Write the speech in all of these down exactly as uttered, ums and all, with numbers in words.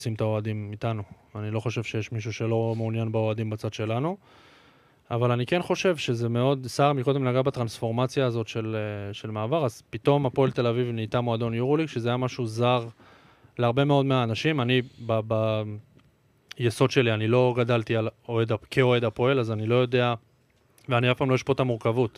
רוצים את האוהדים איתנו. אני לא חושב שיש מישהו שלא מעוניין באוהדים בצד שלנו, אבל אני כן חושב שזה מאוד, שר מקודם נגע בטרנספורמציה הזאת של, של מעבר, אז פתאום הפועל תל אביב נהייתה מועדון יורוליג, שזה היה משהו זר להרבה מאוד מהאנשים. אני, ב, ב, יסוד שלי, אני לא גדלתי על אוהד, כאוהד הפועל, אז אני לא יודע, ואני אף פעם לא אשפוט את המורכבות.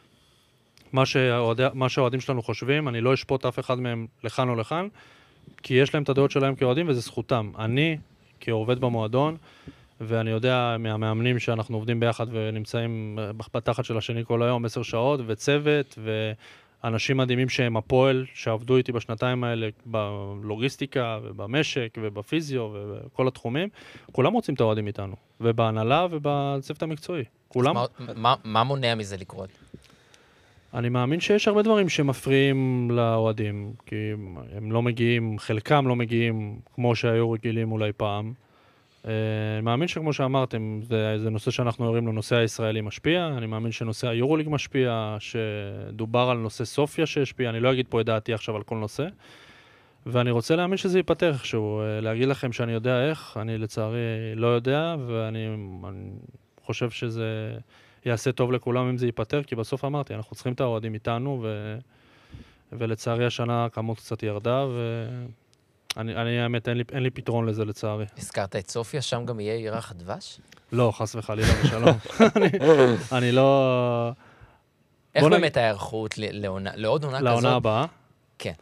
מה שהאוהד, מה שהאוהדים שלנו חושבים, אני לא אשפוט אף אחד מהם לכאן או לכאן, כי יש להם את הדעות שלהם כאוהדים, וזה זכותם. אני, כעובד במועדון, ואני יודע מהמאמנים שאנחנו עובדים ביחד ונמצאים בתחת של השני כל היום, עשר שעות, וצוות, ואנשים מדהימים שהם הפועל, שעבדו איתי בשנתיים האלה בלוגיסטיקה, ובמשק, ובפיזיו, ובכל התחומים, כולם רוצים את האוהדים איתנו, ובהנהלה ובצוות המקצועי. כולם... מה, מה, מה מונע מזה לקרות? אני מאמין שיש הרבה דברים שמפריעים לאוהדים, כי הם לא מגיעים, חלקם לא מגיעים כמו שהיו רגילים אולי פעם. אני מאמין שכמו שאמרתם, זה, זה נושא שאנחנו יורים לנושא הישראלי משפיע, אני מאמין שנושא היורוליג משפיע, שדובר על נושא סופיה שהשפיע, אני לא אגיד פה את דעתי עכשיו על כל נושא, ואני רוצה להאמין שזה ייפתר איכשהו. להגיד לכם שאני יודע איך, אני לצערי לא יודע, ואני אני חושב שזה יעשה טוב לכולם אם זה ייפתר, כי בסוף אמרתי, אנחנו צריכים את האוהדים איתנו, ו... ולצערי השנה כמות קצת ירדה, ו... אני, אני האמת, אין לי, אין לי פתרון לזה לצערי. הזכרת את סופיה, שם גם יהיה ירח דבש? לא, חס וחלילה ושלום. אני, אני לא... איך באמת ההיערכות לעוד עונה כזאת? לעונה הבאה? כן.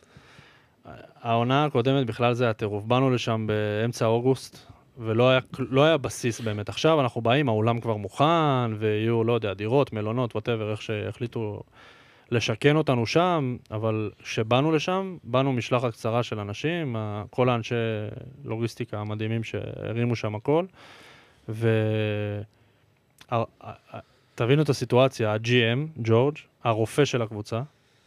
העונה הקודמת בכלל זה הטירוף. באנו לשם באמצע אוגוסט, ולא היה, לא היה בסיס באמת. עכשיו אנחנו באים, האולם כבר מוכן, ויהיו, לא יודע, דירות, מלונות, whatever, איך שהחליטו לשכן אותנו שם, אבל כשבאנו לשם, באנו משלחת קצרה של אנשים, כל האנשי לוגיסטיקה המדהימים שהרימו שם הכל, ותבינו את הסיטואציה, ה-ג'י אם, ג'ורג', הרופא של הקבוצה,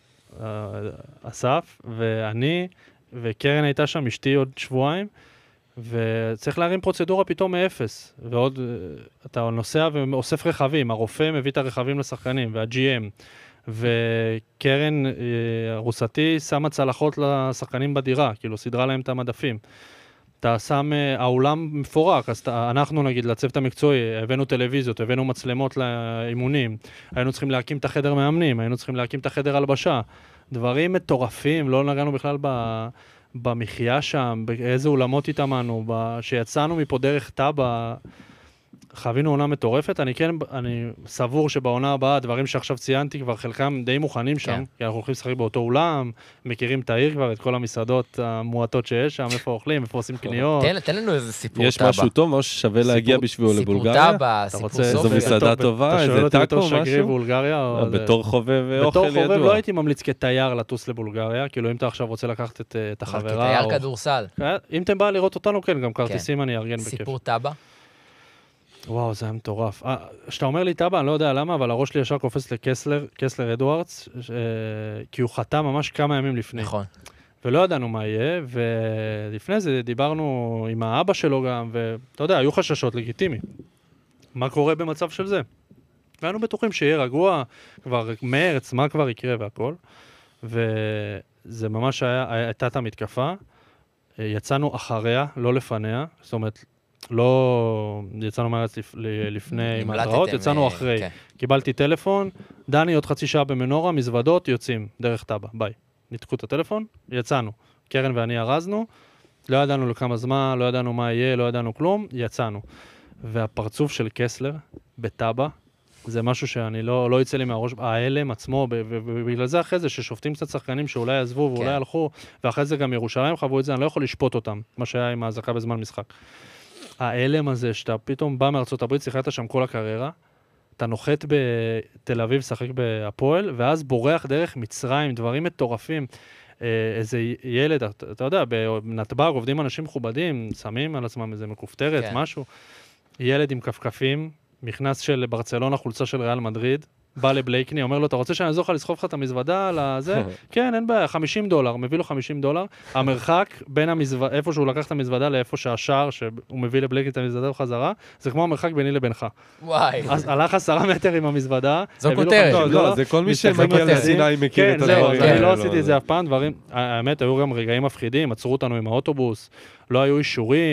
אסף, ואני, וקרן הייתה שם, אשתי עוד שבועיים, וצריך להרים פרוצדורה פתאום מאפס, ועוד, אתה נוסע ואוסף רכבים, הרופא מביא את הרכבים לשחקנים, וה-ג'י אם, וקרן, הרוסתי, שמה צלחות לשחקנים בדירה, כאילו סדרה להם את המדפים. אתה שם, האולם מפורק, אז אנחנו נגיד לצוות המקצועי, הבאנו טלוויזיות, הבאנו מצלמות לאימונים, היינו צריכים להקים את החדר מאמנים, היינו צריכים להקים את החדר הלבשה, דברים מטורפים, לא נגענו בכלל ב... במחיה שם, באיזה אולמות התאמנו, שיצאנו מפה דרך טאבה, חווינו עונה מטורפת. אני כן, אני סבור שבעונה הבאה, הדברים שעכשיו ציינתי כבר חלקם די מוכנים שם, כן. כי אנחנו הולכים לשחק באותו אולם, מכירים את העיר כבר, את כל המסעדות המועטות שיש שם, איפה אוכלים, איפה עושים קניות. תן, תן לנו איזה סיפור יש טאבה. משהו טוב, משהו ששווה להגיע בשבילו לבולגריה? סיפור טאבה, סיפור סופיה. איזו מסעדה טובה, איזה טאקו, משהו? בתור חובב ואוכל ידוע. בתור חובב לא הייתי ממליץ כתייר לטוס לבולגריה, כאילו אם אתה עכשיו רוצה לקחת את החברה. כתייר כדורסל. אם אתם בא לראות אותנו, כן, גם כרטיסים אני ארגן בכיף. סיפור טאבה? וואו, זה היה מטורף. כשאתה אומר לי טאבה, אני לא יודע למה, אבל הראש שלי ישר קופץ לקסלר, קסלר אדוארדס, כי הוא חתם ממש כמה ימים לפני. נכון. ולא ידענו מה יהיה, ולפני זה דיברנו עם האבא שלו גם, ואתה יודע, היו חששות לגיטימיים. מה קורה במצב של זה? והיינו בטוחים שיהיה רגוע, כבר מרץ, מה כבר יקרה והכל. וזה ממש היה, הייתה את המתקפה. יצאנו אחריה, לא לפניה, זאת אומרת, לא יצאנו מארץ לפ... לפני מהדרעות, יצאנו אחרי. כן. קיבלתי טלפון, דני עוד חצי שעה במנורה, מזוודות, יוצאים דרך טאבה, ביי. ניתקו את הטלפון, יצאנו. קרן ואני ארזנו, לא ידענו לכמה זמן, לא ידענו מה יהיה, לא ידענו כלום, יצאנו. והפרצוף של קסלר בטאבה, זה משהו שאני לא, לא יצא לי מהראש, ההלם עצמו, ובגלל זה אחרי זה ששופטים קצת שחקנים שאולי עזבו ואולי כן. הלכו, ואחרי זה גם ירושלים חוו את זה, אני לא יכול לשפוט אותם, מה שהיה עם ההזקה בזמן משחק. ההלם הזה שאתה פתאום בא מארצות הברית, שיחקת שם כל הקריירה, אתה נוחת בתל אביב, שחק בהפועל, ואז בורח דרך מצרים, דברים מטורפים. איזה ילד, אתה, אתה יודע, בנתב"ג עובדים אנשים מכובדים, שמים על עצמם איזה מקופטרת, כן. משהו. ילד עם כפכפים, מכנס של ברצלונה, חולצה של ריאל מדריד, בא לבלייקני, אומר לו, אתה רוצה שאני אעזור לך לסחוב לך את המזוודה לזה? כן, אין בעיה, חמישים דולר, מביא לו חמישים דולר. המרחק בין המזוודה, איפה שהוא לקח את המזוודה לאיפה שהשער, שהוא מביא לבלייקני את המזוודה בחזרה, זה כמו המרחק ביני לבינך. וואי. אז הלך עשרה מטר עם המזוודה. זו כותרת. לא, לא, זה כל מי שמגיע לסיני מכיר את הדברים. אני לא עשיתי את זה אף פעם, דברים, האמת, היו גם רגעים מפחידים, עצרו אותנו עם האוטובוס, לא היו אישורים.